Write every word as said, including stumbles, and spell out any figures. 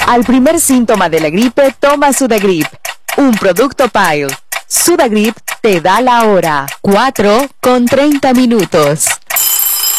Al primer síntoma de la gripe, toma Sudagrip, un producto Pile. Sudagrip te da la hora, cuatro con treinta minutos.